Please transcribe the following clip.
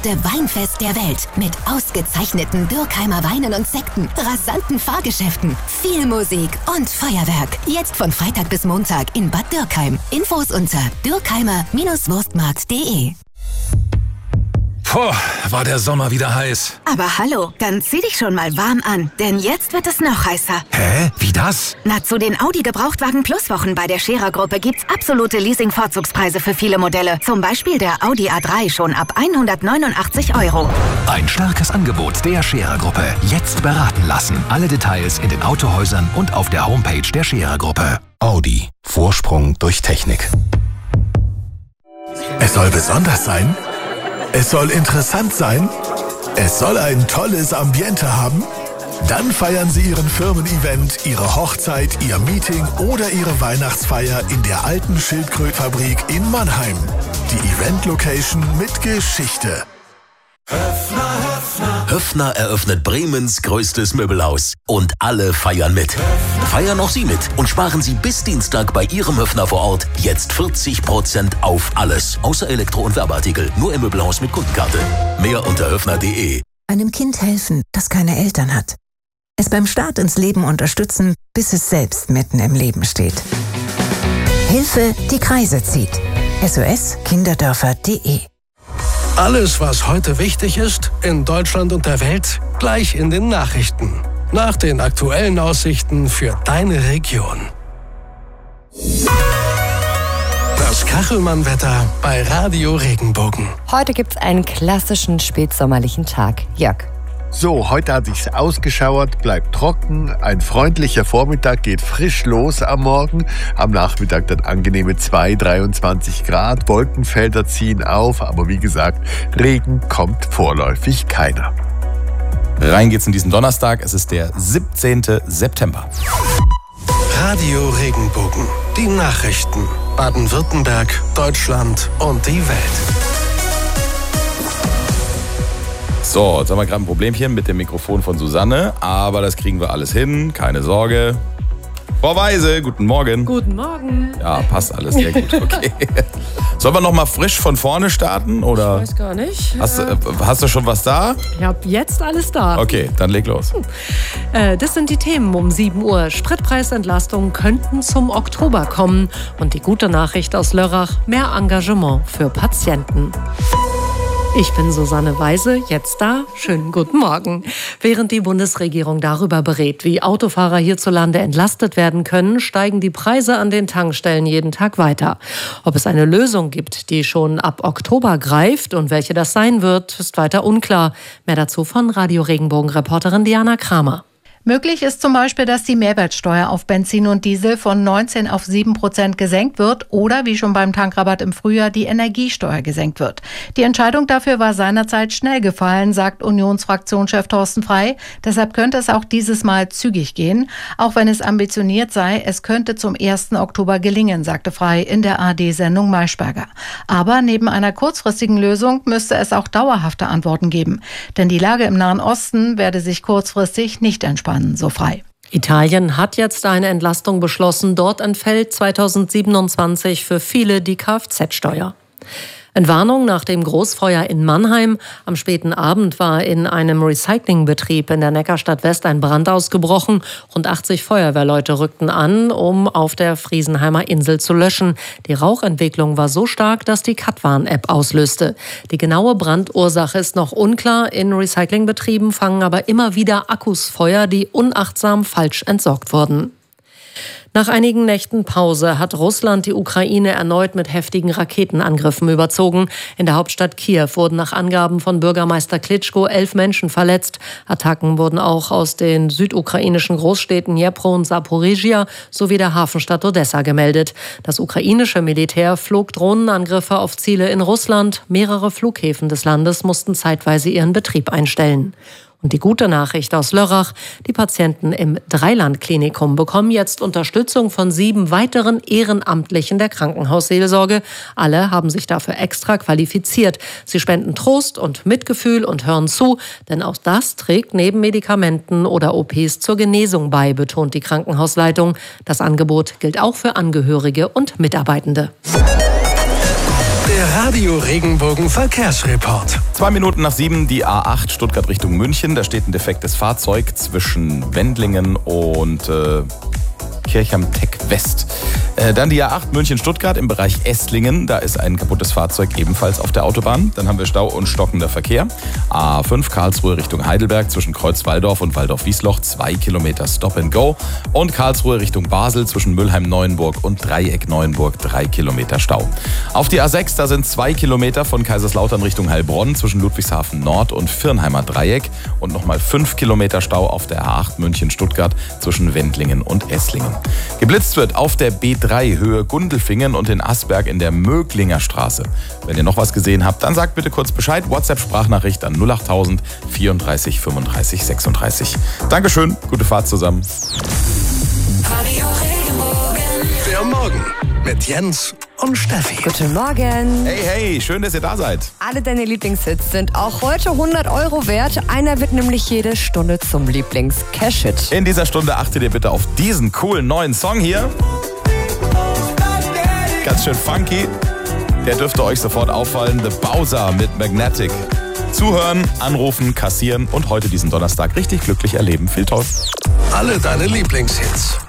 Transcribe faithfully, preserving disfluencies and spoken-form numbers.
größte Weinfest der Welt mit ausgezeichneten Dürkheimer Weinen und Sekten, rasanten Fahrgeschäften, viel Musik und Feuerwerk. Jetzt von Freitag bis Montag in Bad Dürkheim. Infos unter dürkheimer Wurstmarkt punkt de. Puh, war der Sommer wieder heiß. Aber hallo, dann zieh dich schon mal warm an, denn jetzt wird es noch heißer. Hä? Wie das? Na, zu den Audi Gebrauchtwagen Plus Wochen bei der Scherer Gruppe gibt's absolute Leasing-Vorzugspreise für viele Modelle. Zum Beispiel der Audi A drei schon ab hundertneunundachtzig Euro. Ein starkes Angebot der Scherer Gruppe. Jetzt beraten lassen. Alle Details in den Autohäusern und auf der Homepage der Scherer Gruppe. Audi. Vorsprung durch Technik. Es soll besonders sein. Es soll interessant sein. Es soll ein tolles Ambiente haben. Dann feiern Sie Ihren Firmen-Event, Ihre Hochzeit, Ihr Meeting oder Ihre Weihnachtsfeier in der alten Schildkrötfabrik in Mannheim. Die Event-Location mit Geschichte. Höffner, Höffner. Höffner eröffnet Bremens größtes Möbelhaus. Und alle feiern mit. Höffner. Feiern auch Sie mit und sparen Sie bis Dienstag bei Ihrem Höffner vor Ort jetzt vierzig Prozent auf alles. Außer Elektro- und Werbeartikel. Nur im Möbelhaus mit Kundenkarte. Mehr unter höffner punkt de. Einem Kind helfen, das keine Eltern hat. Es beim Start ins Leben unterstützen, bis es selbst mitten im Leben steht. Hilfe, die Kreise zieht. S O S kinderdörfer punkt de. Alles, was heute wichtig ist, in Deutschland und der Welt, gleich in den Nachrichten. Nach den aktuellen Aussichten für deine Region. Das Kachelmann-Wetter bei Radio Regenbogen. Heute gibt's einen klassischen spätsommerlichen Tag. Jörg. So, heute hat sich's ausgeschauert, bleibt trocken. Ein freundlicher Vormittag geht frisch los am Morgen. Am Nachmittag dann angenehme zwei, dreiundzwanzig Grad. Wolkenfelder ziehen auf, aber wie gesagt, Regen kommt vorläufig keiner. Rein geht's in diesen Donnerstag. Es ist der siebzehnten September. Radio Regenbogen. Die Nachrichten. Baden-Württemberg, Deutschland und die Welt. So, jetzt haben wir gerade ein Problemchen mit dem Mikrofon von Susanne, aber das kriegen wir alles hin, keine Sorge. Frau Weise, guten Morgen. Guten Morgen. Ja, passt alles sehr gut, okay. Sollen wir noch mal frisch von vorne starten, oder? Ich weiß gar nicht. Hast, äh, hast du schon was da? Ich habe jetzt alles da. Okay, dann leg los. Äh, das sind die Themen um sieben Uhr. Spritpreisentlastungen könnten zum Oktober kommen. Und die gute Nachricht aus Lörrach, mehr Engagement für Patienten. Ich bin Susanne Weise, jetzt da. Schönen guten Morgen. Während die Bundesregierung darüber berät, wie Autofahrer hierzulande entlastet werden können, steigen die Preise an den Tankstellen jeden Tag weiter. Ob es eine Lösung gibt, die schon ab Oktober greift und welche das sein wird, ist weiter unklar. Mehr dazu von Radio Regenbogen-Reporterin Diana Kramer. Möglich ist zum Beispiel, dass die Mehrwertsteuer auf Benzin und Diesel von neunzehn auf sieben Prozent gesenkt wird oder, wie schon beim Tankrabatt im Frühjahr, die Energiesteuer gesenkt wird. Die Entscheidung dafür war seinerzeit schnell gefallen, sagt Unionsfraktionschef Thorsten Frey. Deshalb könnte es auch dieses Mal zügig gehen. Auch wenn es ambitioniert sei, es könnte zum ersten Oktober gelingen, sagte Frey in der A R D-Sendung Maischberger. Aber neben einer kurzfristigen Lösung müsste es auch dauerhafte Antworten geben. Denn die Lage im Nahen Osten werde sich kurzfristig nicht entspannen. So frei. Italien hat jetzt eine Entlastung beschlossen. Dort entfällt zweitausendsiebenundzwanzig für viele die Kfz-Steuer. Entwarnung nach dem Großfeuer in Mannheim. Am späten Abend war in einem Recyclingbetrieb in der Neckarstadt West ein Brand ausgebrochen. Rund achtzig Feuerwehrleute rückten an, um auf der Friesenheimer Insel zu löschen. Die Rauchentwicklung war so stark, dass die Katwarn-App auslöste. Die genaue Brandursache ist noch unklar. In Recyclingbetrieben fangen aber immer wieder Akkus Feuer, die unachtsam falsch entsorgt wurden. Nach einigen Nächten Pause hat Russland die Ukraine erneut mit heftigen Raketenangriffen überzogen. In der Hauptstadt Kiew wurden nach Angaben von Bürgermeister Klitschko elf Menschen verletzt. Attacken wurden auch aus den südukrainischen Großstädten Dnipro und Saporizhia sowie der Hafenstadt Odessa gemeldet. Das ukrainische Militär flog Drohnenangriffe auf Ziele in Russland. Mehrere Flughäfen des Landes mussten zeitweise ihren Betrieb einstellen. Und die gute Nachricht aus Lörrach, die Patienten im Dreiland-Klinikum bekommen jetzt Unterstützung von sieben weiteren Ehrenamtlichen der Krankenhausseelsorge. Alle haben sich dafür extra qualifiziert. Sie spenden Trost und Mitgefühl und hören zu, denn auch das trägt neben Medikamenten oder O Ps zur Genesung bei, betont die Krankenhausleitung. Das Angebot gilt auch für Angehörige und Mitarbeitende. Der Radio Regenbogen Verkehrsreport. Zwei Minuten nach sieben, die A acht Stuttgart Richtung München. Da steht ein defektes Fahrzeug zwischen Wendlingen und äh, Kirchheim-Tech West. Äh, dann die A acht München-Stuttgart im Bereich Esslingen. Da ist ein kaputtes Fahrzeug ebenfalls auf der Autobahn. Dann haben wir Stau und stockender Verkehr. A fünf Karlsruhe Richtung Heidelberg zwischen Kreuz-Walldorf und Waldorf-Wiesloch. Zwei Kilometer Stop and Go. Und Karlsruhe Richtung Basel zwischen Mülheim-Neuenburg und Dreieck-Neuenburg. Drei Kilometer Stau. Auf die A sechs, da sind zwei Kilometer von Kaiserslautern Richtung Heilbronn zwischen Ludwigshafen Nord und Firnheimer Dreieck. Und nochmal fünf Kilometer Stau auf der A acht München-Stuttgart zwischen Wendlingen und Esslingen. Geblitzt wird auf der B drei Höhe Gundelfingen und in Asberg in der Möglinger Straße. Wenn ihr noch was gesehen habt, dann sagt bitte kurz Bescheid. WhatsApp-Sprachnachricht an null achttausend vierunddreißig fünfunddreißig sechsunddreißig. Dankeschön, gute Fahrt zusammen. Der Morgen mit Jens und Steffi. Guten Morgen. Hey, hey, schön, dass ihr da seid. Alle deine Lieblingshits sind auch heute hundert Euro wert. Einer wird nämlich jede Stunde zum Lieblings-Cash-Hit. In dieser Stunde achtet ihr bitte auf diesen coolen neuen Song hier. Ganz schön funky. Der dürfte euch sofort auffallen. The Bowser mit Magnetic. Zuhören, anrufen, kassieren und heute diesen Donnerstag richtig glücklich erleben. Viel toll. Alle deine Lieblingshits.